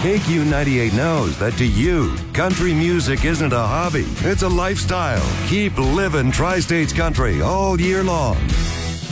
KQ98 knows that to you, country music isn't a hobby, it's a lifestyle. Keep living Tri-States country all year long.